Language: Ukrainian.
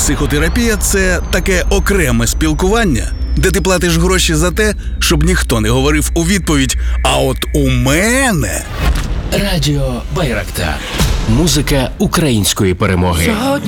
Психотерапія – це таке окреме спілкування, де ти платиш гроші за те, щоб ніхто не говорив у відповідь «А от у мене…» Радіо Байрактар. Музика української перемоги. Сьогодні